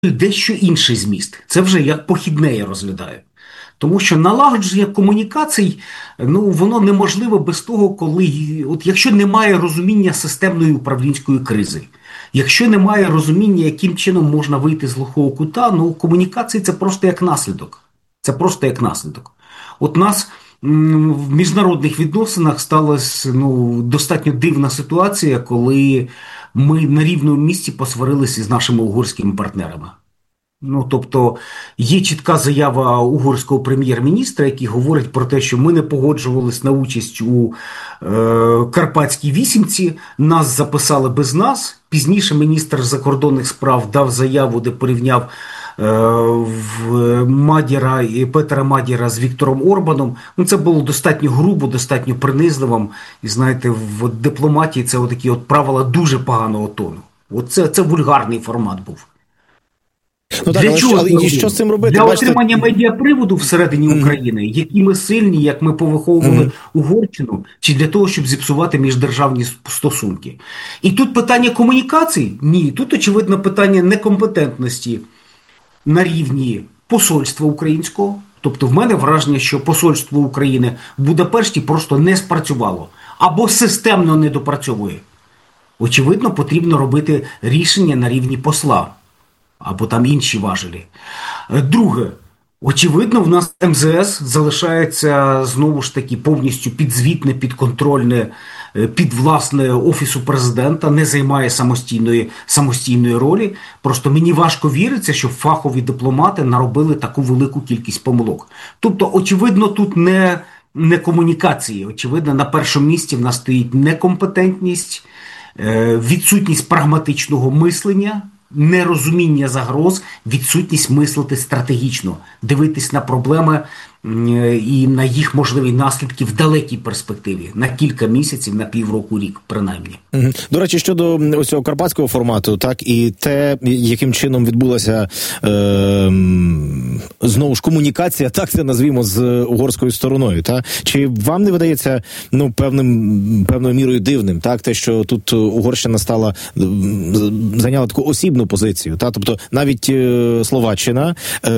дещо інший зміст. Це вже як похідне я розглядаю. Тому що налагодження комунікацій, воно неможливо без того, якщо немає розуміння системної управлінської кризи, якщо немає розуміння, яким чином можна вийти з глухого кута, комунікації це просто як наслідок. Це просто як наслідок. От нас в міжнародних відносинах сталася достатньо дивна ситуація, коли ми на рівному місці посварилися з нашими угорськими партнерами. Тобто є чітка заява угорського прем'єр-міністра, який говорить про те, що ми не погоджувались на участь у Карпатській вісімці, нас записали без нас. Пізніше міністр закордонних справ дав заяву, де порівняв Петера Мадєра з Віктором Орбаном. Це було достатньо грубо, достатньо принизливим. І знаєте, в дипломатії це такі правила дуже поганого тону. Це вульгарний формат був. Для чого? І що з цим робити? Для отримання медіаприводу всередині України, які ми сильні, як ми повиховували Угорщину, чи для того, щоб зіпсувати міждержавні стосунки. І тут питання комунікацій? Ні. Тут, очевидно, питання некомпетентності на рівні посольства українського. Тобто в мене враження, що посольство України в Будапешті просто не спрацювало. Або системно не допрацьовує. Очевидно, потрібно робити рішення на рівні посла. Або там інші важелі. Друге, очевидно, в нас МЗС залишається, знову ж таки, повністю підзвітне, підконтрольне, підвласне Офісу Президента, не займає самостійної ролі. Просто мені важко віриться, що фахові дипломати наробили таку велику кількість помилок. Тобто, очевидно, тут не комунікації. Очевидно, на першому місці в нас стоїть некомпетентність, відсутність прагматичного мислення, нерозуміння загроз, відсутність мислити стратегічно, дивитись на проблеми і на їх можливі наслідки в далекій перспективі, на кілька місяців, на півроку, рік, принаймні. До речі, щодо ось цього карпатського формату, так, і те, яким чином відбулася знову ж комунікація, так це назвімо, з угорською стороною, так? Чи вам не видається, певною мірою дивним, так, те, що тут Угорщина зайняла таку осібну позицію, так? Тобто навіть Словаччина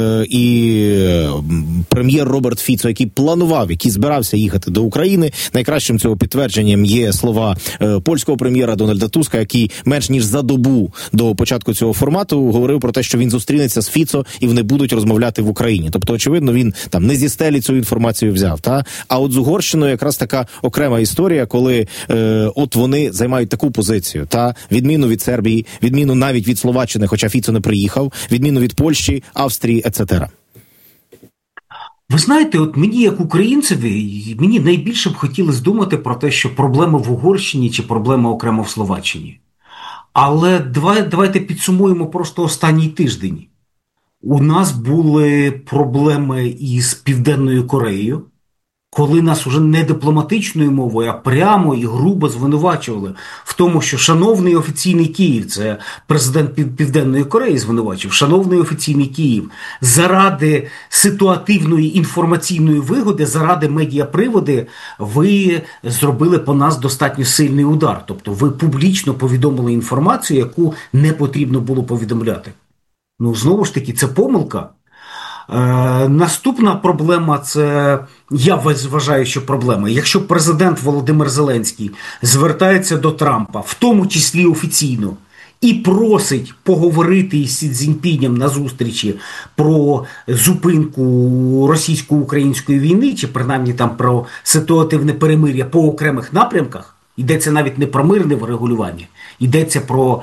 і прем'єр Роберт Фіцо, який збирався їхати до України. Найкращим цього підтвердженням є слова польського прем'єра Дональда Туска, який менш ніж за добу до початку цього формату говорив про те, що він зустрінеться з Фіцо і вони будуть розмовляти в Україні. Тобто, очевидно, він там не зі стелі цю інформацію взяв. Та? А от з Угорщиною якраз така окрема історія, коли вони займають таку позицію. Та? Відміну від Сербії, відміну навіть від Словаччини, хоча Фіцо не приїхав, відміну від Польщі, Австрії, etc. Ви знаєте, от мені, як українцеві, мені найбільше б хотілося думати про те, що проблеми в Угорщині чи проблеми окремо в Словаччині. Але давайте підсумуємо просто останній тиждень. У нас були проблеми із Південною Кореєю, коли нас уже не дипломатичною мовою, а прямо і грубо звинувачували в тому, що шановний офіційний Київ, це президент Південної Кореї звинувачив, шановний офіційний Київ, заради ситуативної інформаційної вигоди, заради медіаприводи, ви зробили по нас достатньо сильний удар. Тобто ви публічно повідомили інформацію, яку не потрібно було повідомляти. Знову ж таки, це помилка. Наступна проблема – це, я вважаю, що проблема. Якщо президент Володимир Зеленський звертається до Трампа, в тому числі офіційно, і просить поговорити із Сі Цзіньпінем на зустрічі про зупинку російсько-української війни, чи принаймні там про ситуативне перемир'я по окремих напрямках, йдеться навіть не про мирне врегулювання, йдеться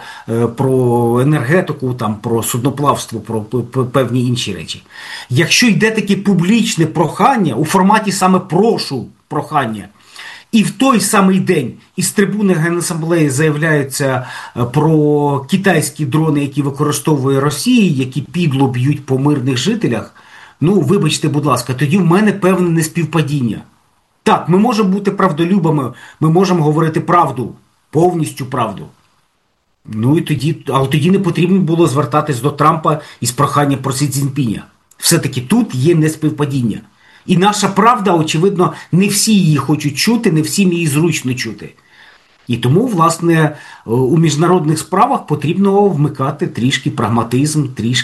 про енергетику, про судноплавство, про певні інші речі. Якщо йде таке публічне прохання, у форматі саме прошу прохання, і в той самий день із трибуни Генасамблеї заявляється про китайські дрони, які використовує Росія, які підло б'ють по мирних жителях, вибачте, будь ласка, тоді в мене певне неспівпадіння. Так, ми можемо бути правдолюбами, ми можемо говорити правду, повністю правду. Але тоді не потрібно було звертатись до Трампа із проханням про Сі Цзіньпіня. Все-таки тут є неспівпадіння. І наша правда, очевидно, не всі її хочуть чути, не всім її зручно чути. І тому, власне, у міжнародних справах потрібно вмикати трішки прагматизм,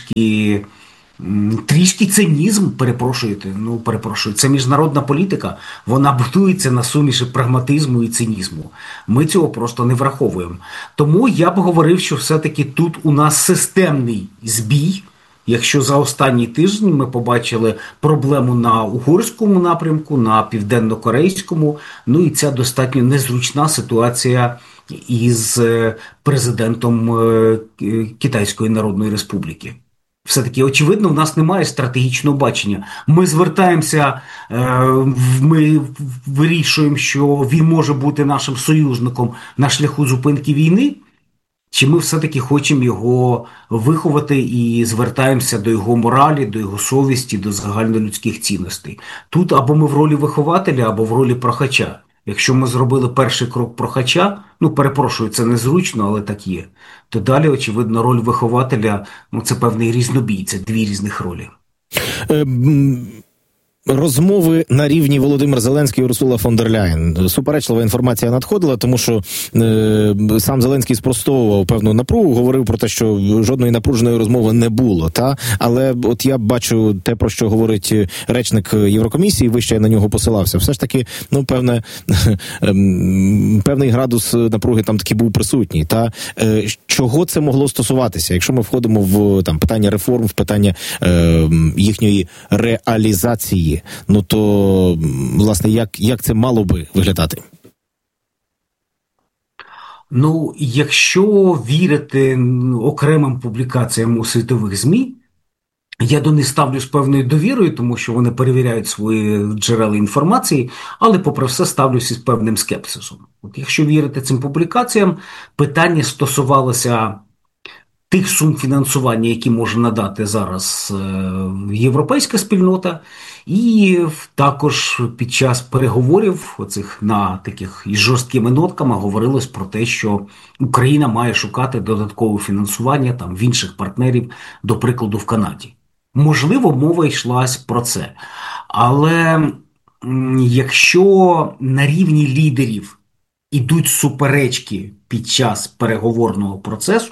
трішки цинізм, перепрошую, це міжнародна політика, вона будується на суміші прагматизму і цинізму. Ми цього просто не враховуємо. Тому я б говорив, що все-таки тут у нас системний збій. Якщо за останній тиждень ми побачили проблему на угорському напрямку, на південно-корейському, ну і ця достатньо незручна ситуація із президентом Китайської Народної Республіки. Все-таки, очевидно, в нас немає стратегічного бачення. Ми звертаємося, ми вирішуємо, що він може бути нашим союзником на шляху зупинки війни, чи ми все-таки хочемо його виховати і звертаємося до його моралі, до його совісті, до загальнолюдських цінностей. Тут або ми в ролі вихователя, або в ролі прохача. Якщо ми зробили перший крок прохача, перепрошую, це незручно, але так є, то далі, очевидно, роль вихователя, це певний різнобій, це дві різних ролі. Розмови на рівні Володимир Зеленський і Урсула фон дер Ляєн. Суперечлива інформація надходила, тому що сам Зеленський спростовував певну напругу, говорив про те, що жодної напруженої розмови не було. Але от я бачу те, про що говорить речник Єврокомісії, вище я на нього посилався. Все ж таки, певний градус напруги там таки був присутній. Чого це могло стосуватися? Якщо ми входимо в питання реформ, в питання їхньої реалізації, то, власне, як це мало би виглядати? Якщо вірити окремим публікаціям у світових ЗМІ, я до них ставлю з певною довірою, тому що вони перевіряють свої джерела інформації, але попри все ставлюся з певним скепсисом. Якщо вірити цим публікаціям, питання стосувалося тих сум фінансування, які може надати зараз європейська спільнота, і також під час переговорів оцих на таких із жорсткими нотками говорилось про те, що Україна має шукати додаткове фінансування в інших партнерів, до прикладу, в Канаді. Можливо, мова йшлась про це. Але якщо на рівні лідерів ідуть суперечки під час переговорного процесу,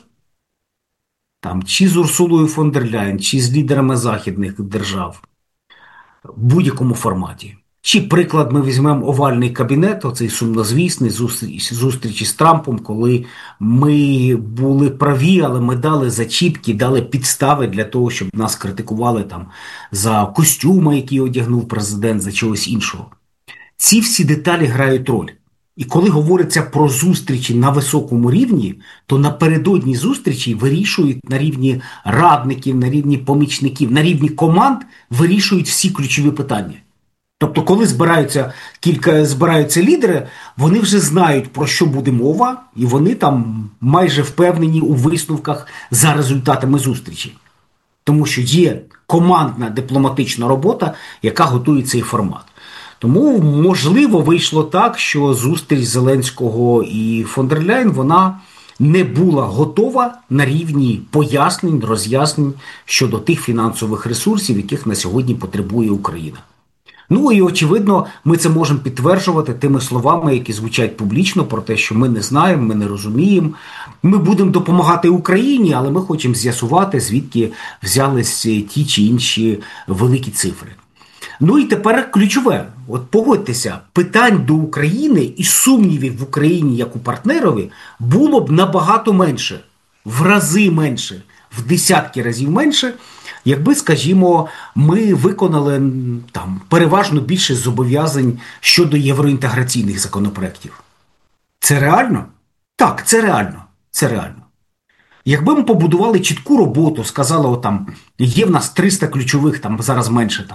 чи з Урсулою фон дер Ляєн, чи з лідерами західних держав, в будь-якому форматі. Чи приклад ми візьмемо овальний кабінет, оцей сумнозвісний зустрічі з Трампом, коли ми були праві, але ми дали зачіпки, дали підстави для того, щоб нас критикували за костюми, які одягнув президент, за чогось іншого. Ці всі деталі грають роль. І коли говориться про зустрічі на високому рівні, то напередодні зустрічі вирішують на рівні радників, на рівні помічників, на рівні команд вирішують всі ключові питання. Тобто, коли збираються лідери, вони вже знають, про що буде мова, і вони майже впевнені у висновках за результатами зустрічі. Тому що є командна дипломатична робота, яка готує цей формат. Тому, можливо, вийшло так, що зустріч Зеленського і фон дер Ляєн, вона не була готова на рівні пояснень, роз'яснень щодо тих фінансових ресурсів, яких на сьогодні потребує Україна. І, очевидно, ми це можемо підтверджувати тими словами, які звучать публічно, про те, що ми не знаємо, ми не розуміємо. Ми будемо допомагати Україні, але ми хочемо з'ясувати, звідки взялись ті чи інші великі цифри. І тепер ключове. Погодьтеся, питань до України і сумнівів в Україні як у партнерові було б набагато менше, в рази менше, в десятки разів менше, якби, скажімо, ми виконали переважно більше зобов'язань щодо євроінтеграційних законопроєктів. Це реально? Так, це реально. Це реально. Якби ми побудували чітку роботу, сказали, є в нас 300 ключових, зараз менше,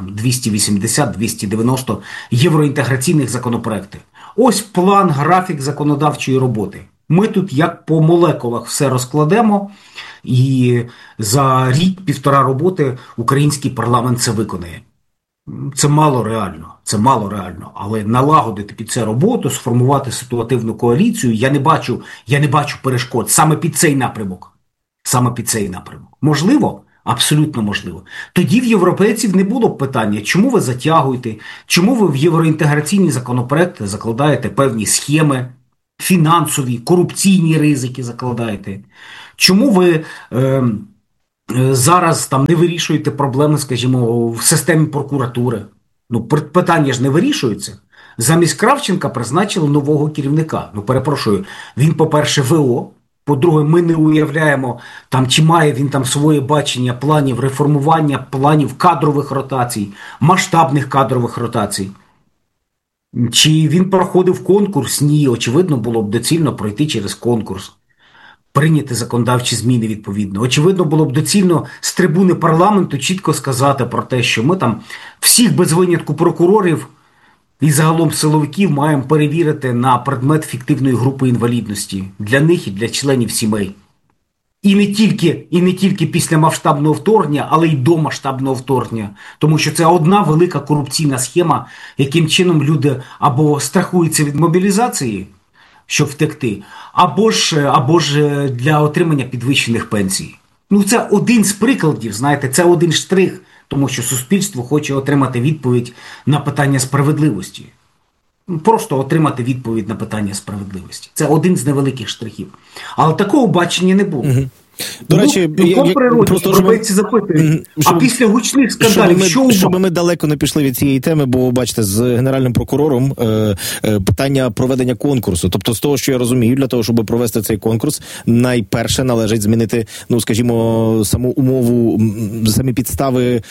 280-290 євроінтеграційних законопроєктів. Ось план, графік законодавчої роботи. Ми тут як по молекулах все розкладемо, і за рік-півтора роботи український парламент це виконає. Це мало реально, але налагодити під це роботу, сформувати ситуативну коаліцію, я не бачу перешкод саме під цей напрямок. Можливо? Абсолютно можливо. Тоді в європейців не було б питання, чому ви затягуєте, чому ви в євроінтеграційні законопроекти закладаєте певні схеми, фінансові, корупційні ризики закладаєте? Чому ви зараз там не вирішуєте проблеми, скажімо, в системі прокуратури? Ну, питання ж не вирішуються. Замість Кравченка призначили нового керівника. Ну, перепрошую, він, по-перше, ВО. По-друге, ми не уявляємо, там, чи має він там своє бачення планів реформування, планів кадрових ротацій, масштабних кадрових ротацій. Чи він проходив конкурс? Ні, очевидно, було б доцільно пройти через конкурс, прийняти законодавчі зміни відповідно. Очевидно, було б доцільно з трибуни парламенту чітко сказати про те, що ми там всіх без винятку прокурорів і загалом силовиків маємо перевірити на предмет фіктивної групи інвалідності для них і для членів сімей. І не тільки після масштабного вторгнення, але й до масштабного вторгнення. Тому що це одна велика корупційна схема, яким чином люди або страхуються від мобілізації, щоб втекти, або ж для отримання підвищених пенсій. Ну, це один з прикладів, знаєте, це один штрих, тому що суспільство хоче отримати відповідь на питання справедливості. Просто отримати відповідь на питання справедливості. Це один з невеликих штрихів. Але такого бачення не було. До речі, європейці запитують, а після гучних скандалів, щоб ми далеко не пішли від цієї теми, бо, бачите, з генеральним прокурором питання проведення конкурсу. Тобто, з того, що я розумію, для того, щоб провести цей конкурс, найперше належить змінити, ну, скажімо, саму умову, самі підстави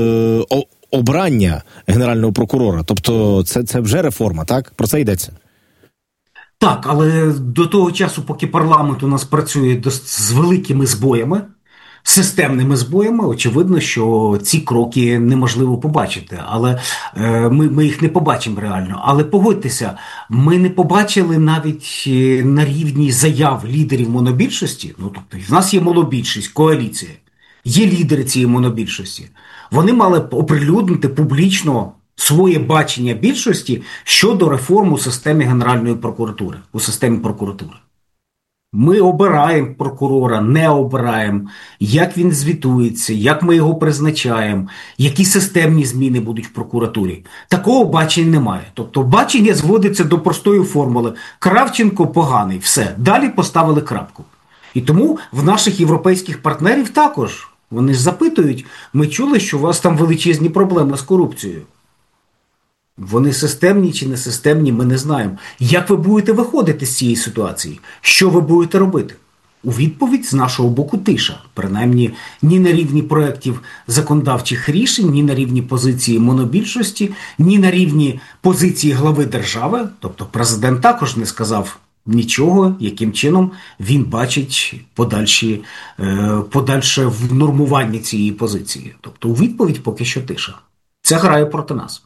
обрання генерального прокурора. Тобто, це вже реформа, так? Про це йдеться. Так, але до того часу, поки парламент у нас працює з великими збоями, системними збоями, очевидно, що ці кроки неможливо побачити. Але ми їх не побачимо реально. Але погодьтеся, ми не побачили навіть на рівні заяв лідерів монобільшості. Ну, тобто, в нас є монобільшість, коаліція, є лідери цієї монобільшості. Вони мали б оприлюднити публічно своє бачення більшості щодо реформ у системі Генеральної прокуратури, у системі прокуратури. Ми обираємо прокурора, не обираємо, як він звітується, як ми його призначаємо, які системні зміни будуть в прокуратурі. Такого бачення немає. Тобто бачення зводиться до простої формули. Кравченко поганий, все. Далі поставили крапку. І тому в наших європейських партнерів також. Вони ж запитують, ми чули, що у вас там величезні проблеми з корупцією. Вони системні чи не системні, ми не знаємо. Як ви будете виходити з цієї ситуації? Що ви будете робити? У відповідь з нашого боку тиша. Принаймні, ні на рівні проєктів законодавчих рішень, ні на рівні позиції монобільшості, ні на рівні позиції глави держави. Тобто президент також не сказав нічого, яким чином він бачить подальше внормування цієї позиції. Тобто у відповідь поки що тиша. Це грає проти нас.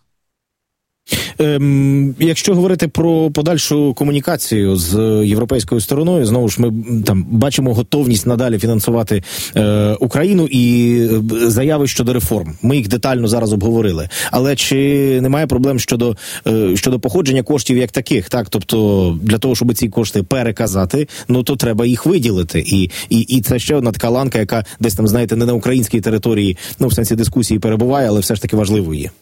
Якщо говорити про подальшу комунікацію з європейською стороною, знову ж ми там бачимо готовність надалі фінансувати Україну і заяви щодо реформ. Ми їх детально зараз обговорили. Але чи немає проблем щодо походження коштів як таких? Так, тобто для того, щоб ці кошти переказати, ну то треба їх виділити. І це ще одна така ланка, яка десь там, знаєте, не на українській території, ну в сенсі дискусії перебуває, але все ж таки важливо є.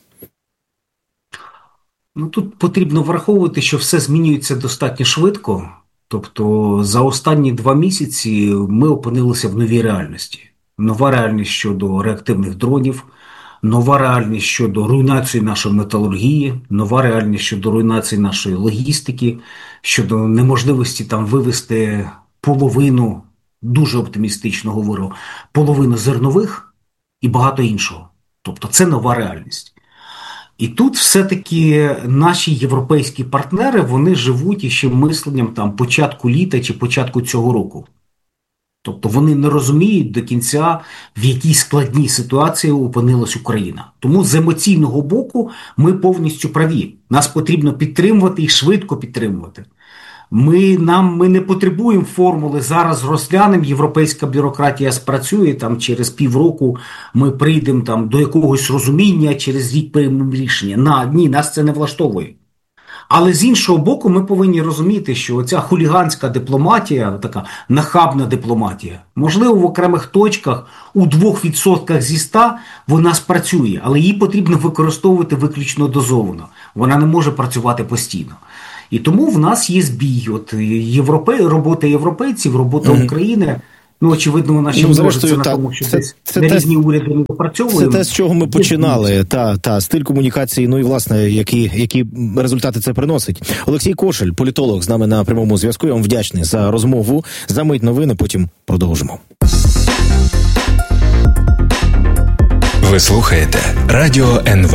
Ну, тут потрібно враховувати, що все змінюється достатньо швидко. Тобто за останні 2 місяці ми опинилися в новій реальності. Нова реальність щодо реактивних дронів, нова реальність щодо руйнації нашої металургії, нова реальність щодо руйнації нашої логістики, щодо неможливості там вивести половину, дуже оптимістично говорю, половину зернових і багато іншого. Тобто це нова реальність. І тут все-таки наші європейські партнери, вони живуть іще мисленням там початку літа чи початку цього року. Тобто вони не розуміють до кінця, в якій складній ситуації опинилась Україна. Тому з емоційного боку ми повністю праві. Нас потрібно підтримувати і швидко підтримувати. Ми не потребуємо формули, зараз розглянемо, європейська бюрократія спрацює, там через півроку ми прийдемо там до якогось розуміння, через рік приймемо рішення. Ні, нас це не влаштовує. Але з іншого боку ми повинні розуміти, що оця хуліганська дипломатія, така нахабна дипломатія, можливо в окремих точках у 2% зі 100 вона спрацює, але її потрібно використовувати виключно дозовано. Вона не може працювати постійно. І тому в нас є збій. От робота європейців, робота України. Очевидно, у нас ще множиться на тому, що на різні уряди ми допрацьовуємо. Це те, з чого ми починали. Стиль комунікації, і, власне, які результати це приносить. Олексій Кошель, політолог, з нами на прямому зв'язку. Я вам вдячний за розмову. За мить новини, потім продовжимо. Ви слухаєте Радіо НВ.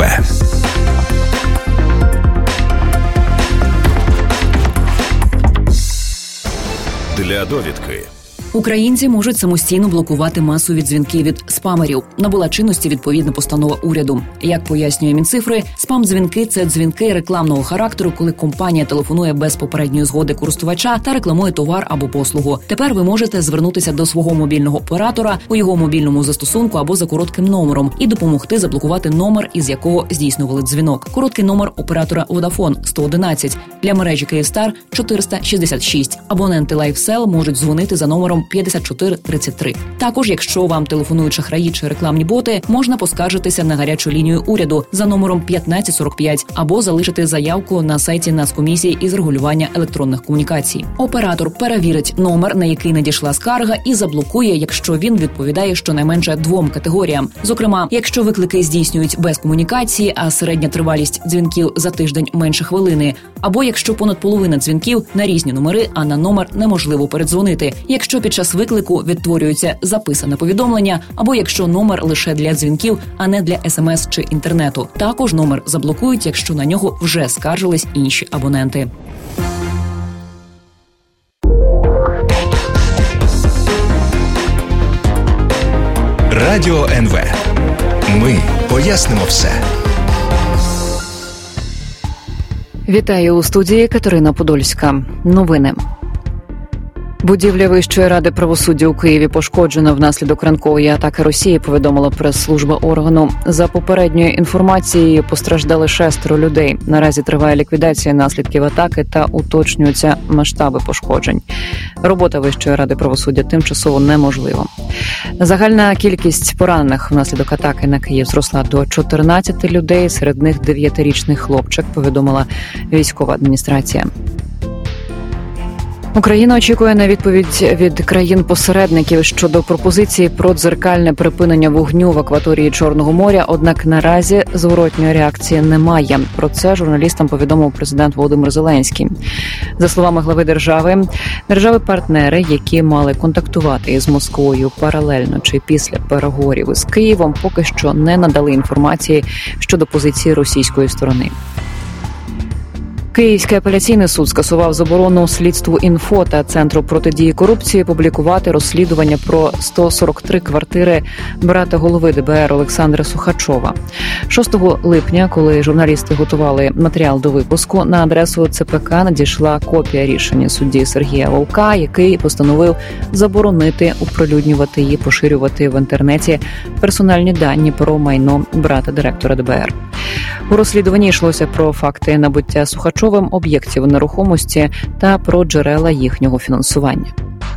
Для довідки. Українці можуть самостійно блокувати масові дзвінки від спамерів. Набула чинності відповідна постанова уряду. Як пояснює Мінцифри, спам-дзвінки – це дзвінки рекламного характеру, коли компанія телефонує без попередньої згоди користувача та рекламує товар або послугу. Тепер ви можете звернутися до свого мобільного оператора у його мобільному застосунку або за коротким номером і допомогти заблокувати номер, із якого здійснювали дзвінок. Короткий номер оператора Vodafone – 111, для мережі Kyivstar – 466. Абоненти LifeSell можуть дзвонити за номером 5433. Також, якщо вам телефонують шахраї чи рекламні боти, можна поскаржитися на гарячу лінію уряду за номером 1545 або залишити заявку на сайті Нацкомісії із регулювання електронних комунікацій. Оператор перевірить номер, на який надійшла скарга, і заблокує, якщо він відповідає щонайменше 2 категоріям. Зокрема, якщо виклики здійснюють без комунікації, а середня тривалість дзвінків за тиждень менше хвилини, або якщо понад половина дзвінків на різні номери, а на номер неможливо передзвонити, якщо під час виклику відтворюється записане повідомлення, або якщо номер лише для дзвінків, а не для СМС чи інтернету. Також номер заблокують, якщо на нього вже скаржились інші абоненти. Радіо НВ. Ми пояснимо все. Вітаю у студії Катерина Подольська. Новини. Будівля Вищої ради правосуддя у Києві пошкоджена внаслідок ранкової атаки Росії, повідомила прес-служба органу. За попередньою інформацією, постраждали 6 людей. Наразі триває ліквідація наслідків атаки та уточнюються масштаби пошкоджень. Робота Вищої ради правосуддя тимчасово неможлива. Загальна кількість поранених внаслідок атаки на Київ зросла до 14 людей, серед них 9-річний хлопчик, повідомила військова адміністрація. Україна очікує на відповідь від країн-посередників щодо пропозиції про дзеркальне припинення вогню в акваторії Чорного моря, однак наразі зворотньої реакції немає. Про це журналістам повідомив президент Володимир Зеленський. За словами глави держави-партнери, які мали контактувати із Москвою паралельно чи після переговорів із Києвом, поки що не надали інформації щодо позиції російської сторони. Київський апеляційний суд скасував заборону слідству «Інфо» та Центру протидії корупції публікувати розслідування про 143 квартири брата голови ДБР Олександра Сухачова. 6 липня, коли журналісти готували матеріал до випуску, на адресу ЦПК надійшла копія рішення судді Сергія Вовка, який постановив заборонити оприлюднювати і поширювати в інтернеті персональні дані про майно брата директора ДБР. У розслідуванні йшлося про факти набуття Сухачовим об'єктів нерухомості та про джерела їхнього фінансування.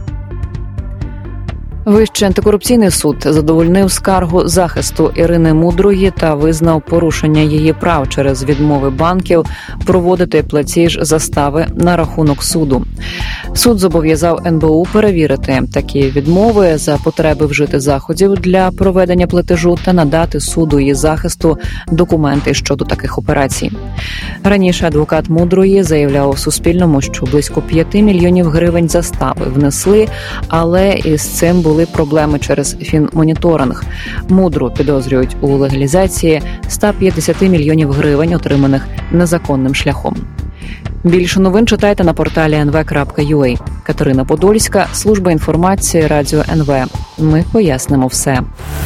Вищий антикорупційний суд задовольнив скаргу захисту Ірини Мудрої та визнав порушення її прав через відмови банків проводити платіж застави на рахунок суду. Суд зобов'язав НБУ перевірити такі відмови, за потреби вжити заходів для проведення платежу та надати суду і захисту документи щодо таких операцій. Раніше адвокат Мудрої заявляв Суспільному, що близько 5 мільйонів гривень застави внесли, але із цим були проблеми через фінмоніторинг. Мудру підозрюють у легалізації 150 мільйонів гривень, отриманих незаконним шляхом. Більше новин читайте на порталі nv.ua. Катерина Подольська, служба інформації Радіо НВ. Ми пояснимо все.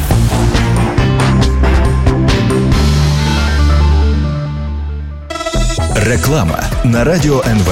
Реклама на Радіо НВ.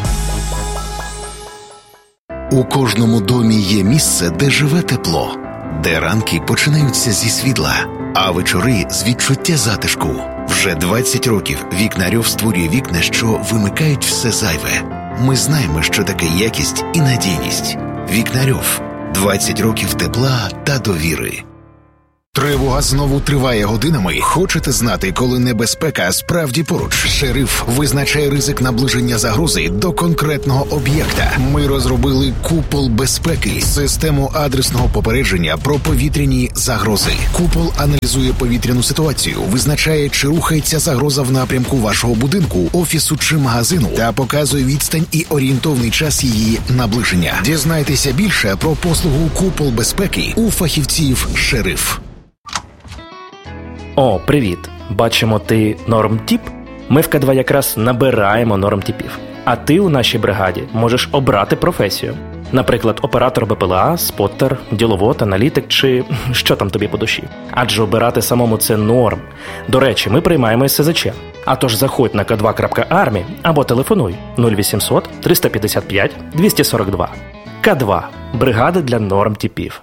У кожному домі є місце, де живе тепло, де ранки починаються зі світла, а вечори з відчуття затишку. Вже 20 років Вікнарьов створює вікна, що вимикають все зайве. Ми знаємо, що таке якість і надійність. Вікнарьов. 20 років тепла та довіри. Тривога знову триває годинами. Хочете знати, коли небезпека справді поруч? Шериф визначає ризик наближення загрози до конкретного об'єкта. Ми розробили «Купол безпеки» – систему адресного попередження про повітряні загрози. «Купол» аналізує повітряну ситуацію, визначає, чи рухається загроза в напрямку вашого будинку, офісу чи магазину, та показує відстань і орієнтовний час її наближення. Дізнайтеся більше про послугу «Купол безпеки» у фахівців «Шериф». О, привіт! Бачимо, ти нормтіп? Ми в К2 якраз набираємо нормтіпів. А ти у нашій бригаді можеш обрати професію. Наприклад, оператор БПЛА, споттер, діловод, аналітик чи що там тобі по душі. Адже обирати самому це норм. До речі, ми приймаємо СЗЧ. А тож заходь на k2.army або телефонуй 0800 355 242. К2. Бригада для нормтіпів.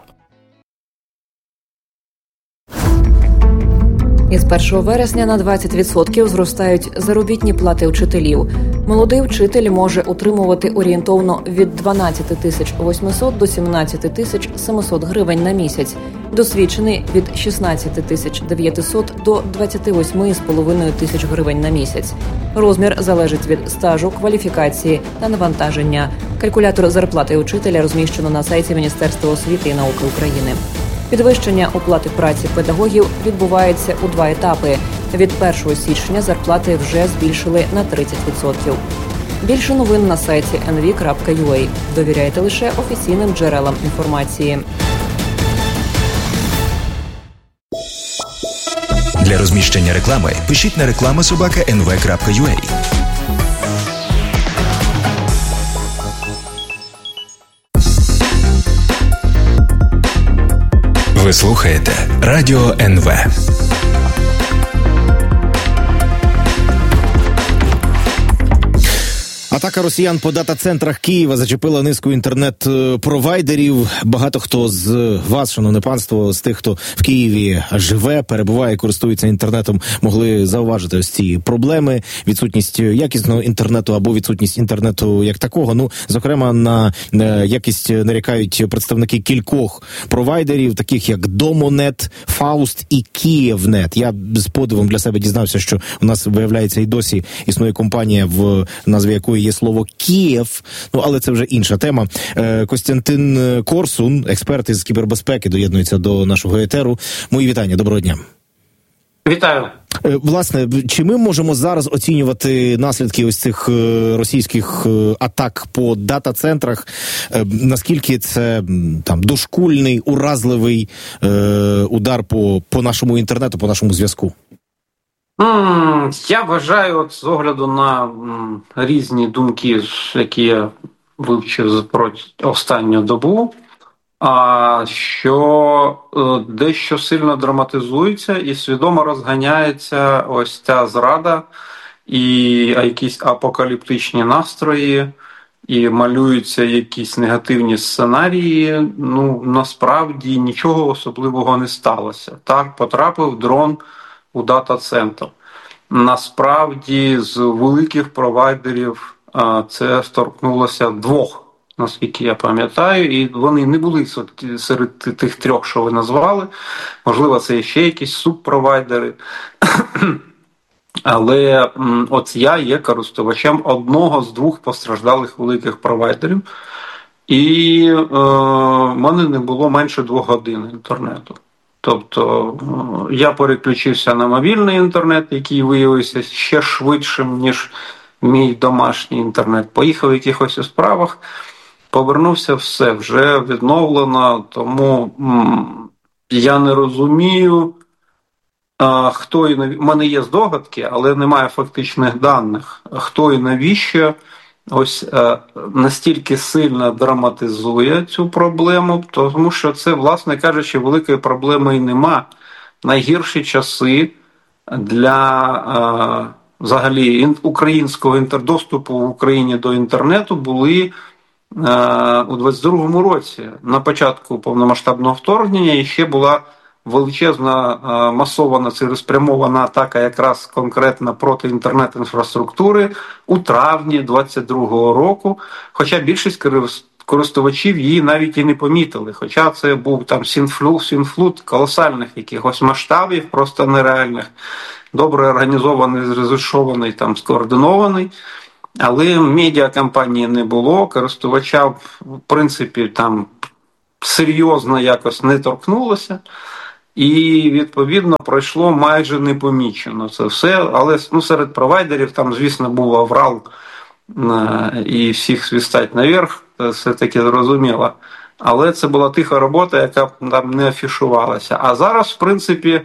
Із 1 вересня на 20% зростають заробітні плати вчителів. Молодий вчитель може отримувати орієнтовно від 12 800 до 17 700 гривень на місяць. Досвідчений – від 16 900 до 28,5 тисяч гривень на місяць. Розмір залежить від стажу, кваліфікації та навантаження. Калькулятор зарплати учителя розміщено на сайті Міністерства освіти і науки України. Підвищення оплати праці педагогів відбувається у 2 етапи. Від 1 січня зарплати вже збільшили на 30%. Більше новин на сайті nv.ua. Довіряйте лише офіційним джерелам інформації. Для розміщення реклами пишіть на reklama@nv.ua. Ви слухаєте Радіо НВ. Атака росіян по дата-центрах Києва зачепила низку інтернет-провайдерів. Багато хто з вас, шановне панство, з тих, хто в Києві живе, перебуває, користується інтернетом, могли зауважити ось ці проблеми, відсутність якісного інтернету або відсутність інтернету як такого. Ну, зокрема, на якість нарікають представники кількох провайдерів, таких як Домонет, Фауст і Київнет. Я з подивом для себе дізнався, що у нас, виявляється, і досі існує компанія, в назві якої є слово «Київ», ну, але це вже інша тема. Костянтин Корсун, експерт із кібербезпеки, доєднується до нашого етеру. Мої вітання, доброго дня. Вітаю. Власне, чи ми можемо зараз оцінювати наслідки ось цих російських атак по дата-центрах? Наскільки це там дошкульний, уразливий удар по нашому інтернету, по нашому зв'язку? Я вважаю, от з огляду на різні думки, які я вивчив про останню добу, що дещо сильно драматизується і свідомо розганяється ось ця зрада і якісь апокаліптичні настрої, і малюються якісь негативні сценарії. Ну, насправді нічого особливого не сталося. Так, потрапив дрон у дата-центр. Насправді, з великих провайдерів це торкнулося 2, наскільки я пам'ятаю, і вони не були серед тих 3, що ви назвали. Можливо, це ще якісь субпровайдери. Але от я є користувачем одного з 2 постраждалих великих провайдерів, і в мене не було менше 2 годин інтернету. Тобто я переключився на мобільний інтернет, який виявився ще швидшим, ніж мій домашній інтернет. Поїхав в якихось у справах, повернувся, все, вже відновлено, тому я не розумію, хто і навіщо. У мене є здогадки, але немає фактичних даних, хто і навіщо ось настільки сильно драматизує цю проблему, тому що це, власне кажучи, великої проблеми і нема. Найгірші часи для взагалі українського доступу в Україні до інтернету були у 22-му році. На початку повномасштабного вторгнення і ще була величезна масована цілеспрямована атака якраз конкретно проти інтернет-інфраструктури у травні 22-го року, хоча більшість користувачів її навіть і не помітили. Хоча це був там синфлут колосальних якихось масштабів, просто нереальних, добре організований, зрежисований, там, скоординований. Але медіакампанії не було, користувача, в принципі, там серйозно якось не торкнулося. І, відповідно, пройшло майже непомічено це все. Але серед провайдерів там, звісно, був аврал і всіх свістать наверх, це все-таки зрозуміло. Але це була тиха робота, яка там не афішувалася. А зараз, в принципі,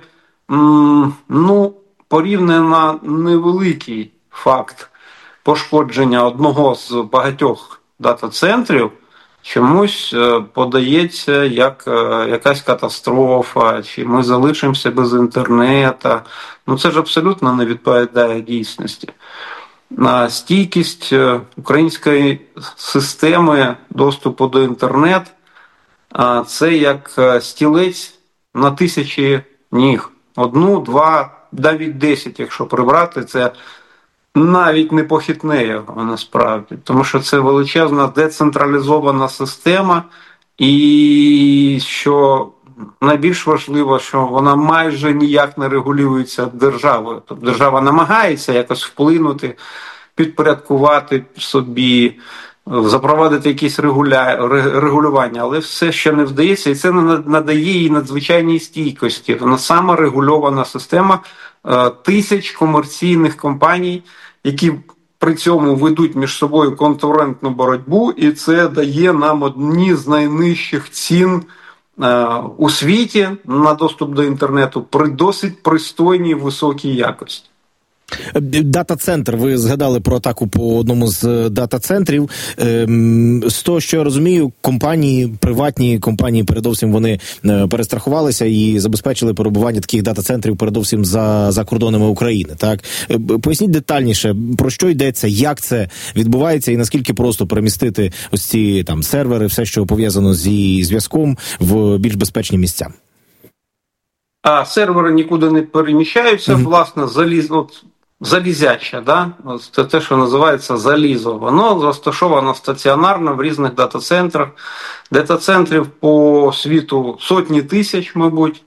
порівняно невеликий факт пошкодження одного з багатьох дата-центрів чомусь подається як якась катастрофа, чи ми залишимося без інтернету. Це ж абсолютно не відповідає дійсності. Стійкість української системи доступу до інтернету – це як стілець на 1000 ніг. 1, 2, навіть 10, якщо прибрати, це навіть не похитне його насправді. Тому що це величезна децентралізована система і, що найбільш важливо, що вона майже ніяк не регулюється державою. Тобто держава намагається якось вплинути, підпорядкувати собі, запровадити якісь регулювання, але все ще не вдається, і це надає їй надзвичайній стійкості. Вона саморегульована система 1000 комерційних компаній, які при цьому ведуть між собою конкурентну боротьбу, і це дає нам одні з найнижчих цін у світі на доступ до інтернету при досить пристойній високій якості. Дата-центр, ви згадали про атаку по одному з дата-центрів. З того, що я розумію, приватні компанії, передовсім вони перестрахувалися і забезпечили перебування таких дата-центрів передовсім за кордонами України. Так? Поясніть детальніше, про що йдеться, як це відбувається і наскільки просто перемістити ось ці там сервери, все, що пов'язано зі зв'язком, в більш безпечні місця. А сервери нікуди не переміщаються, власне, залізяче, да? Це те, що називається залізо. Воно розташовано стаціонарно в різних дата-центрах. Дата-центрів по світу сотні тисяч, мабуть.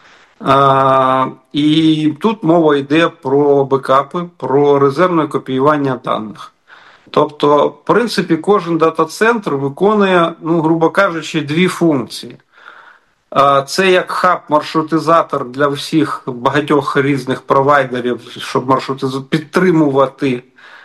І тут мова йде про бекапи, про резервне копіювання даних. Тобто, в принципі, кожен дата-центр виконує, грубо кажучи, 2 функції. Це як хаб-маршрутизатор для всіх багатьох різних провайдерів, щоб підтримувати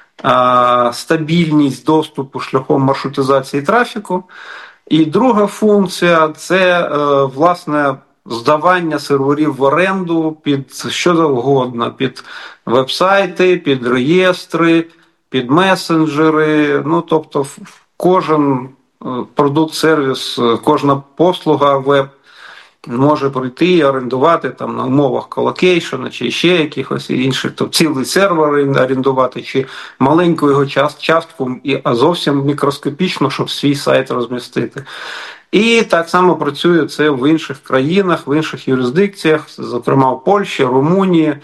стабільність доступу шляхом маршрутизації трафіку. І друга функція – це, власне, здавання серверів в оренду під що завгодно, під веб-сайти, під реєстри, під месенджери. Тобто кожен продукт-сервіс, кожна послуга веб може прийти і орендувати там на умовах колокейшена чи ще якихось інших, тобто цілий сервер орендувати, чи маленьку його частку, а зовсім мікроскопічно, щоб свій сайт розмістити. І так само працює це в інших країнах, в інших юрисдикціях, зокрема в Польщі, Румунії.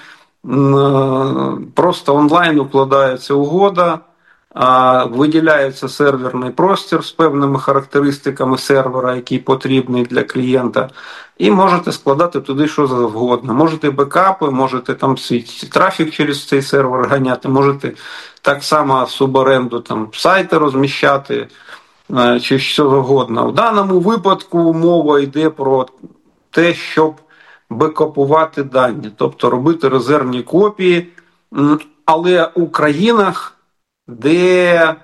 Просто онлайн укладається угода, виділяється серверний простір з певними характеристиками сервера, який потрібний для клієнта, і можете складати туди що завгодно. Можете бекапи, можете там свій трафік через цей сервер ганяти, можете так само суборенду там сайти розміщати, чи що завгодно. В даному випадку мова йде про те, щоб бекапувати дані, тобто робити резервні копії, але у країнах, де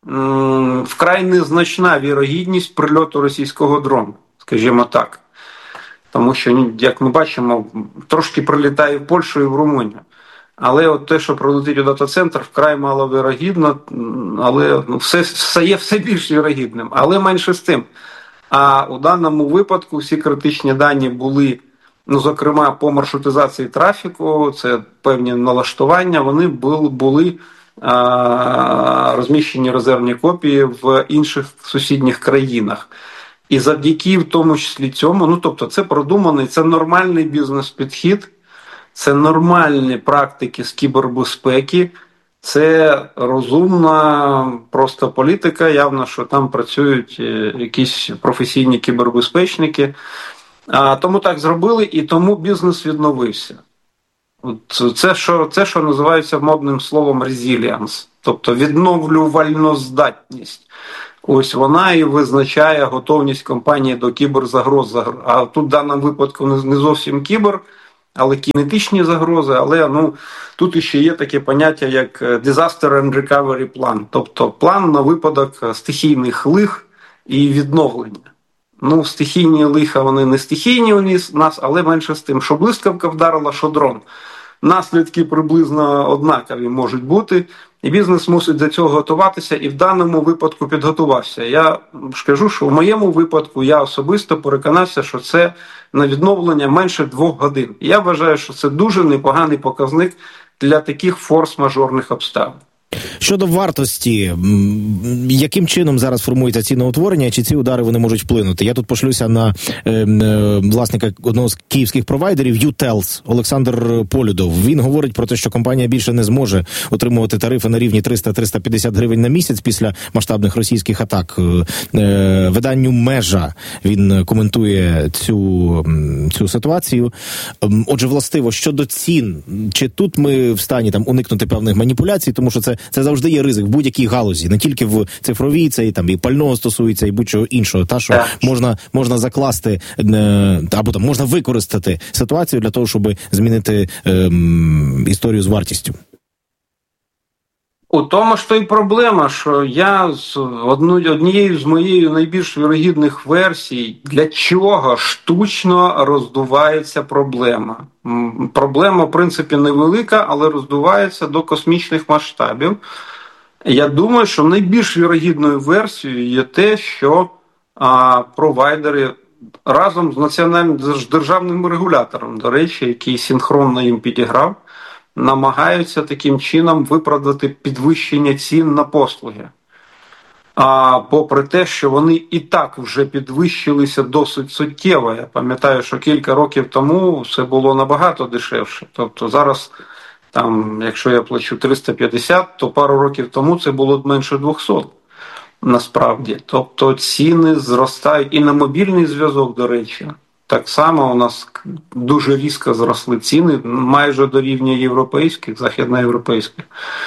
вкрай незначна вірогідність прильоту російського дрону, скажімо так. Тому що, як ми бачимо, трошки прилітає в Польщу і в Румунію. Але от те, що прилетить у дата-центр, вкрай маловірогідно, але все є все більш вірогідним. Але менше з тим. А у даному випадку всі критичні дані були, зокрема, по маршрутизації трафіку, це певні налаштування, вони були розміщені резервні копії в інших сусідніх країнах. І завдяки в тому числі цьому, тобто це продуманий, це нормальний бізнес-підхід, це нормальні практики з кібербезпеки, Це розумна просто політика, явно, що там працюють якісь професійні кібербезпечники. Тому так зробили, і тому бізнес відновився. Це, що називається модним словом resilience, тобто відновлювальну здатність. Ось вона і визначає готовність компанії до кіберзагроз. А тут в даному випадку не зовсім кібер, але кінетичні загрози. Але тут іще є таке поняття, як Disaster and Recovery Plan, тобто план на випадок стихійних лих і відновлення. Стихійні лиха, вони не стихійні у нас, але менше з тим, що блискавка вдарила, що дрон. Наслідки приблизно однакові можуть бути, і бізнес мусить до цього готуватися, і в даному випадку підготувався. Я скажу, що в моєму випадку я особисто переконався, що це на відновлення менше 2 годин. І я вважаю, що це дуже непоганий показник для таких форс-мажорних обставин. Щодо вартості, яким чином зараз формується ціноутворення, чи ці удари вони можуть вплинути? Я тут пошлюся на власника одного з київських провайдерів UTELS, Олександр Полюдов. Він говорить про те, що компанія більше не зможе отримувати тарифи на рівні 300-350 гривень на місяць після масштабних російських атак. Виданню «Межа» він коментує цю ситуацію. Отже, властиво, щодо цін, чи тут ми в стані уникнути певних маніпуляцій, тому що це завжди є ризик в будь-якій галузі, не тільки в цифровій, це і пального стосується, і будь-чого іншого. Що можна закласти, або можна використати ситуацію для того, щоб змінити історію з вартістю. У тому ж то й проблема, що я з однією з моєї найбільш вірогідних версій, для чого штучно роздувається проблема. Проблема, в принципі, невелика, але роздувається до космічних масштабів. Я думаю, що найбільш вірогідною версією є те, що провайдери разом з національним державним регулятором, до речі, який синхронно їм підіграв, намагаються таким чином виправдати підвищення цін на послуги. Попри те, що вони і так вже підвищилися досить суттєво. Я пам'ятаю, що кілька років тому все було набагато дешевше. Тобто зараз, якщо я плачу 350, то пару років тому це було менше 200. Насправді. Тобто ціни зростають і на мобільний зв'язок, до речі. Так само у нас дуже різко зросли ціни, майже до рівня європейських, західноєвропейських.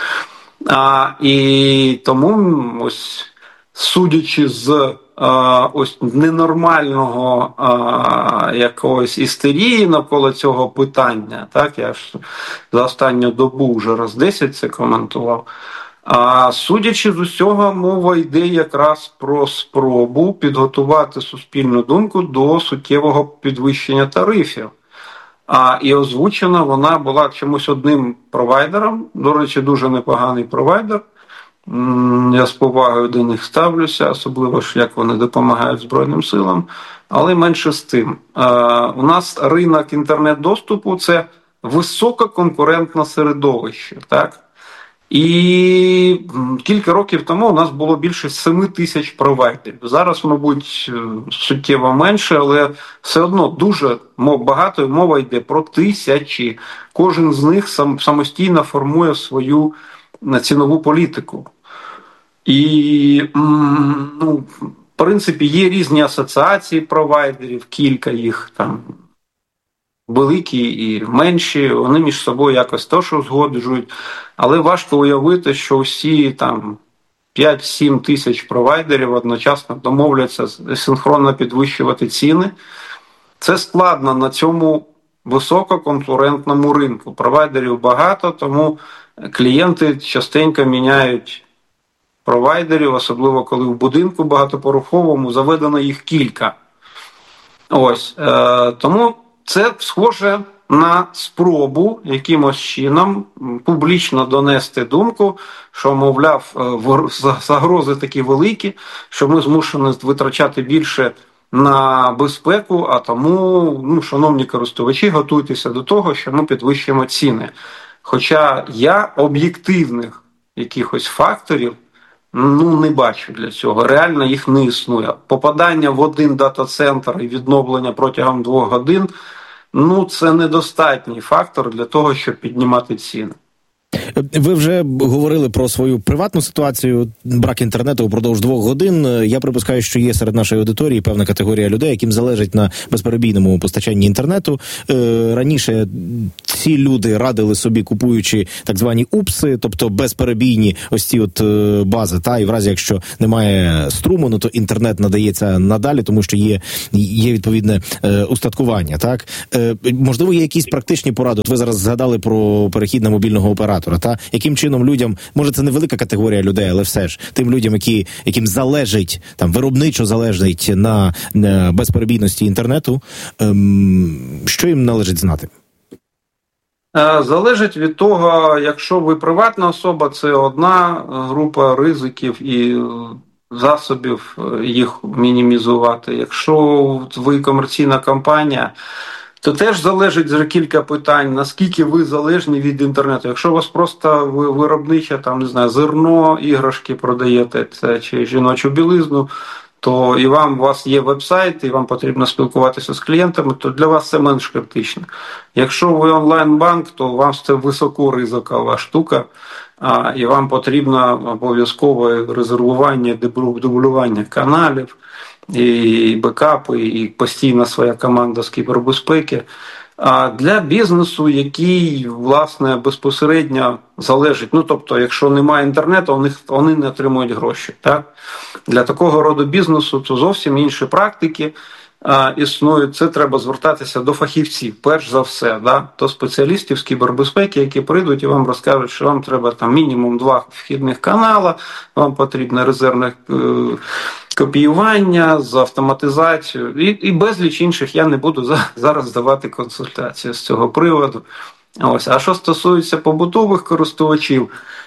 І тому, ось, судячи з ненормального якогось істерії навколо цього питання, так, я ж за останню добу вже раз 10 це коментував, судячи з усього, мова йде якраз про спробу підготувати суспільну думку до суттєвого підвищення тарифів. І озвучена вона була чомусь одним провайдером, до речі, дуже непоганий провайдер. Я з повагою до них ставлюся, особливо ж як вони допомагають Збройним силам, але менше з тим. У нас ринок інтернет-доступу – це висококонкурентне середовище, так? І кілька років тому у нас було більше 7 тисяч провайдерів. Зараз, мабуть, суттєво менше, але все одно дуже багато мова йде про тисячі. Кожен з них самостійно формує свою цінову політику. І, в принципі, є різні асоціації провайдерів, кілька їх там. Великі і менші, вони між собою якось теж узгоджують, але важко уявити, що всі 5-7 тисяч провайдерів одночасно домовляться синхронно підвищувати ціни. Це складно на цьому висококонкурентному ринку. Провайдерів багато, тому клієнти частенько міняють провайдерів, особливо коли в будинку багатоповерховому заведено їх кілька. Тому це схоже на спробу якимось чином публічно донести думку, що, мовляв, загрози такі великі, що ми змушені витрачати більше на безпеку, а тому, шановні користувачі, готуйтеся до того, що ми підвищимо ціни. Хоча я об'єктивних якихось факторів не бачу для цього. Реально їх не існує. Попадання в один дата-центр і відновлення протягом 2 годин – це недостатній фактор для того, щоб піднімати ціни. Ви вже говорили про свою приватну ситуацію, брак інтернету упродовж 2 годин. Я припускаю, що є серед нашої аудиторії певна категорія людей, яким залежить на безперебійному постачанні інтернету. Раніше ці люди радили собі, купуючи так звані упси, тобто безперебійні ось ці от бази, та, і в разі, якщо немає струму, ну, то інтернет надається надалі, тому що є відповідне устаткування, так? Можливо, є якісь практичні поради. От ви зараз згадали про перехід на мобільного оператора, та? Яким чином людям, може це невелика категорія людей, але все ж, тим людям, яким залежить, там, виробничо залежить на безперебійності інтернету, що їм належить знати? Залежить від того, якщо ви приватна особа, це одна група ризиків і засобів їх мінімізувати. Якщо ви комерційна компанія, то теж залежить вже кілька питань, наскільки ви залежні від інтернету. Якщо у вас просто виробнича, там, не знаю, зерно, іграшки продаєте, це, чи жіночу білизну, то і у вас є веб-сайт, і вам потрібно спілкуватися з клієнтами, то для вас це менш критично. Якщо ви онлайн-банк, то у вас це високоризикова штука, і вам потрібно обов'язкове резервування, дублювання каналів, і бекапи, і постійна своя команда з кібербезпеки. А для бізнесу, який, власне, безпосередньо залежить, ну, тобто, якщо немає інтернету, вони не отримують гроші. Так? Для такого роду бізнесу то зовсім інші практики існують. Це треба звертатися до фахівців, перш за все, да? До спеціалістів з кібербезпеки, які прийдуть і вам розкажуть, що вам треба там мінімум 2 вхідних канала, вам потрібно резервне копіювання, з автоматизацією і безліч інших. Я не буду зараз давати консультації з цього приводу. Ось. А що стосується побутових користувачів,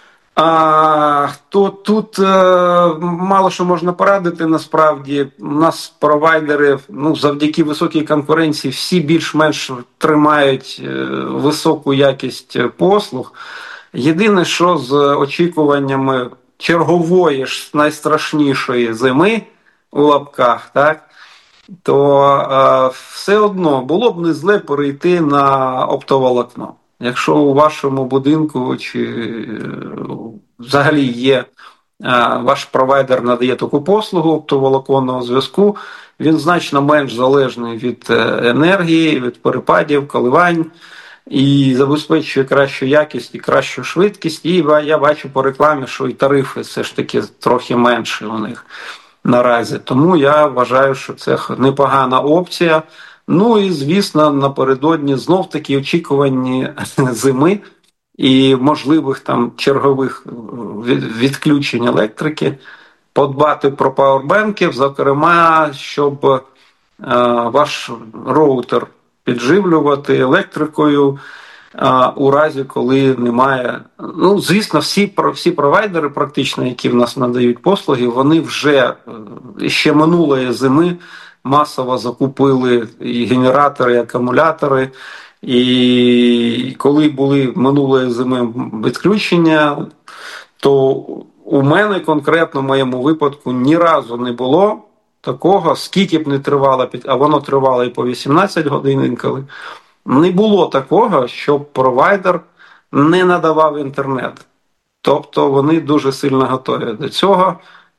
то тут мало що можна порадити насправді. У нас провайдери, ну, завдяки високій конкуренції, всі більш-менш тримають високу якість послуг. Єдине, що з очікуваннями чергової ж найстрашнішої зими у лапках, так, то все одно було б не зле перейти на оптоволокно. Якщо у вашому будинку чи взагалі є, ваш провайдер надає таку послугу оптоволоконного зв'язку, він значно менш залежний від енергії, від перепадів, коливань, і забезпечує кращу якість і кращу швидкість. І я бачу по рекламі, що і тарифи все ж таки трохи менші у них наразі. Тому я вважаю, що це непогана опція. Ну і, звісно, напередодні знов-таки очікувані зими і можливих там чергових відключень електрики, подбати про пауербенки, зокрема, щоб ваш роутер підживлювати електрикою у разі, коли немає. Ну, звісно, всі провайдери, практично, які в нас надають послуги, вони вже ще минулої зими масово закупили і генератори, і акумулятори. І коли були минулої зими відключення, то у мене конкретно в моєму випадку ні разу не було такого, скільки б не тривало, а воно тривало і по 18 годин інколи, не було такого, щоб провайдер не надавав інтернет. Тобто вони дуже сильно готові до цього.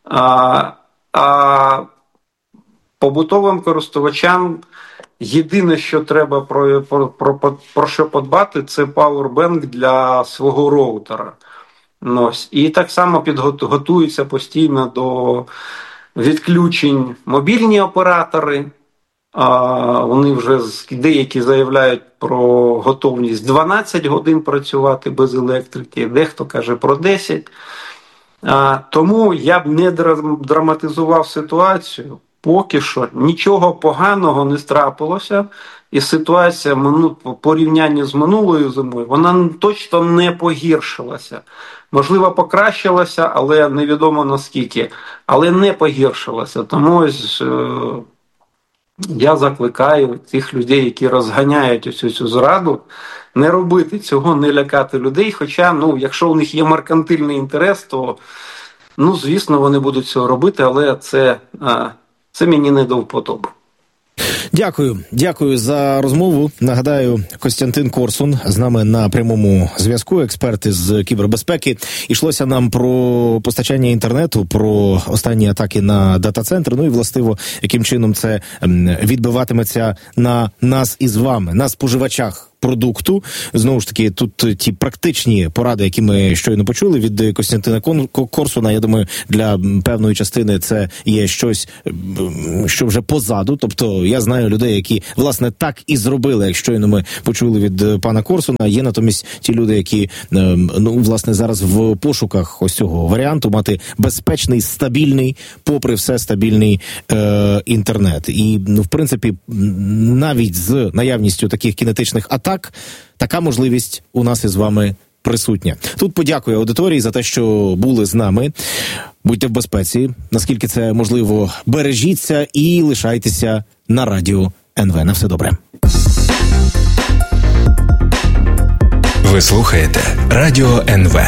А побутовим користувачам єдине, що треба про що подбати, це пауербенк для свого роутера. І так само готуються постійно до відключень мобільні оператори. Вони вже деякі заявляють про готовність 12 годин працювати без електрики, дехто каже про 10. Тому я б не драматизував ситуацію. Поки що нічого поганого не трапилося, і ситуація в порівнянні з минулою зимою, вона точно не погіршилася. Можливо, покращилася, але невідомо наскільки. Але не погіршилася. Тому ось я закликаю тих людей, які розганяють усю цю зраду, не робити цього, не лякати людей. Хоча, якщо у них є меркантильний інтерес, то, звісно, вони будуть цього робити, але це мені не до вподоби. Дякую за розмову. Нагадаю, Костянтин Корсун з нами на прямому зв'язку, експерт із кібербезпеки. Ішлося нам про постачання інтернету, про останні атаки на дата-центри, ну і, властиво, яким чином це відбиватиметься на нас із вами, на споживачах продукту. Знову ж таки, тут ті практичні поради, які ми щойно почули від Костянтина Корсуна, я думаю, для певної частини це є щось, що вже позаду. Тобто, я знаю людей, які, власне, так і зробили, як щойно ми почули від пана Корсуна. Є натомість ті люди, які, власне, зараз в пошуках ось цього варіанту мати безпечний, стабільний, попри все стабільний інтернет. І, в принципі, навіть з наявністю таких кінетичних атак, така можливість у нас із вами присутня. Тут подякую аудиторії за те, що були з нами. Будьте в безпеці, наскільки це можливо, бережіться і лишайтеся на радіо НВ. На все добре. Ви слухаєте Радіо НВ.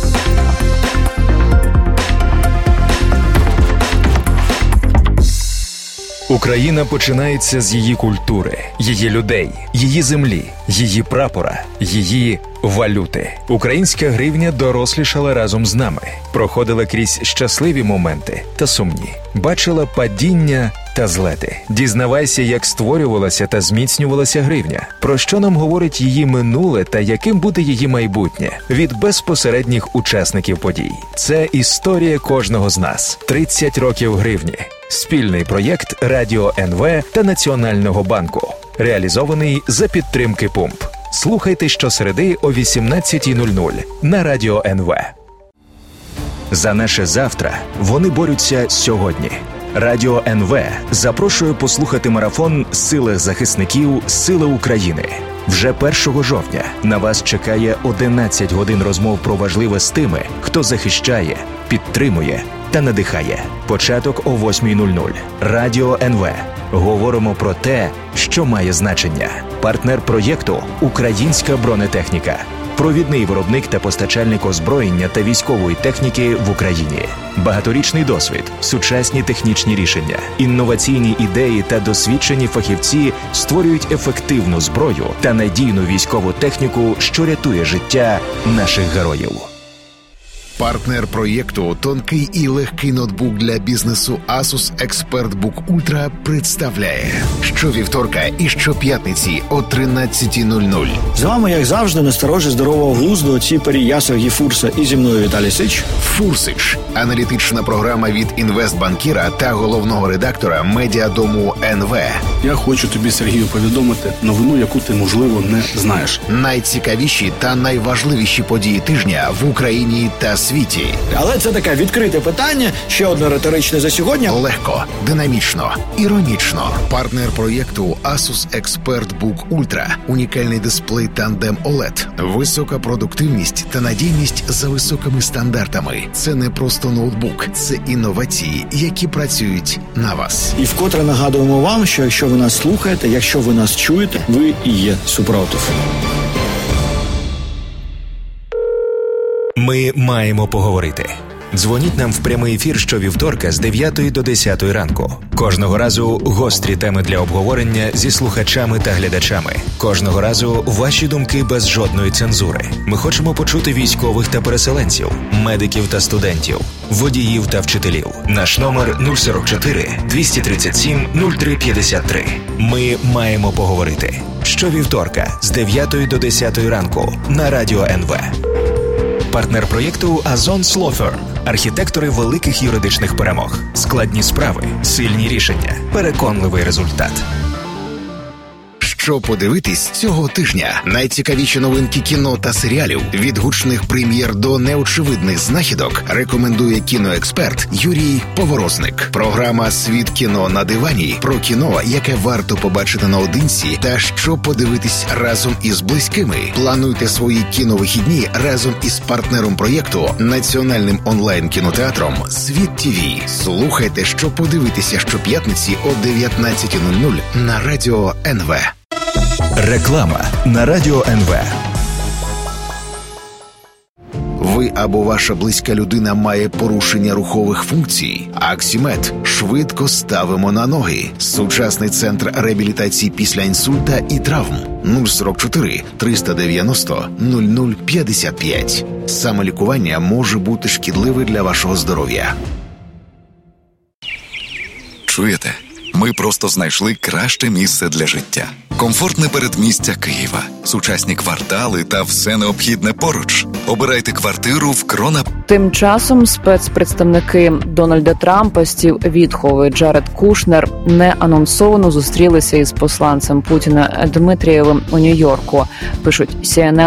Україна починається з її культури, її людей, її землі, її прапора, її валюти. Українська гривня дорослішала разом з нами, проходила крізь щасливі моменти та сумні, бачила падіння та злети. Дізнавайся, як створювалася та зміцнювалася гривня, про що нам говорить її минуле та яким буде її майбутнє від безпосередніх учасників подій. Це історія кожного з нас. 30 років гривні. Спільний проєкт Радіо НВ та Національного банку. Реалізований за підтримки ПУМП. Слухайте щосереди о 18:00 на Радіо НВ. За наше завтра вони борються сьогодні. Радіо НВ запрошує послухати марафон «Сила захисників. Сила України». Вже 1 жовтня на вас чекає 11 годин розмов про важливе з тими, хто захищає, підтримує та надихає. Початок о 8:00. Радіо НВ. Говоримо про те, що має значення. Партнер проєкту «Українська бронетехніка». Провідний виробник та постачальник озброєння та військової техніки в Україні. Багаторічний досвід, сучасні технічні рішення, інноваційні ідеї та досвідчені фахівці створюють ефективну зброю та надійну військову техніку, що рятує життя наших героїв. Партнер проєкту «Тонкий і легкий ноутбук для бізнесу Asus ExpertBook Ultra» представляє щовівторка і щоп'ятниці о 13:00. З вами, як завжди, насторожі здорового глузду отці Перія Сергій Фурса і зі мною Віталій Сич. Фурсич – аналітична програма від інвестбанкіра та головного редактора медіадому НВ. Я хочу тобі, Сергію, повідомити новину, яку ти, можливо, не знаєш. Найцікавіші та найважливіші події тижня в Україні та світі. Але це таке відкрите питання, ще одне риторичне за сьогодні. Легко, динамічно, іронічно. Партнер проєкту Asus ExpertBook Ultra. Унікальний дисплей Tandem OLED. Висока продуктивність та надійність за високими стандартами. Це не просто ноутбук, це інновації, які працюють на вас. І вкотре нагадуємо вам, що якщо ви нас слухаєте, якщо ви нас чуєте, ви і є супротив. Ми маємо поговорити. Дзвоніть нам в прямий ефір щовівторка з 9 до 10 ранку. Кожного разу гострі теми для обговорення зі слухачами та глядачами. Кожного разу ваші думки без жодної цензури. Ми хочемо почути військових та переселенців, медиків та студентів, водіїв та вчителів. Наш номер 044 237 0353. Ми маємо поговорити. Щовівторка з 9 до 10 ранку на Радіо НВ. Партнер проєкту Озон Слофер. Архітектори великих юридичних перемог. Складні справи, сильні рішення, переконливий результат. Що подивитись цього тижня? Найцікавіші новинки кіно та серіалів, від гучних прем'єр до неочевидних знахідок, рекомендує кіноексперт Юрій Поворозник. Програма «Світ кіно на дивані» про кіно, яке варто побачити наодинці, та що подивитись разом із близькими. Плануйте свої кіновихідні разом із партнером проєкту, національним онлайн-кінотеатром «Світ ТВ». Слухайте, що подивитися щоп'ятниці о 19:00 на Радіо НВ. Реклама на Радіо НВ. Ви або ваша близька людина має порушення рухових функцій? Аксімед. Швидко ставимо на ноги. Сучасний центр реабілітації після інсульта і травм. 044 390 0055. Самолікування може бути шкідливе для вашого здоров'я. Чуєте? Ми просто знайшли краще місце для життя. Комфортне передмістя Києва, сучасні квартали та все необхідне поруч. Обирайте квартиру в Крона. Тим часом спецпредставники Дональда Трампа Стів Вітхов і Джаред Кушнер неанонсовано зустрілися із посланцем Путіна Дмитрієвим у Нью-Йорку, пишуть CNN